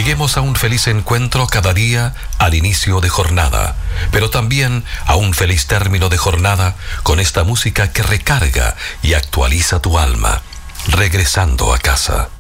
Lleguemos a un feliz encuentro cada día al inicio de jornada, pero también a un feliz término de jornada con esta música que recarga y actualiza tu alma, regresando a casa.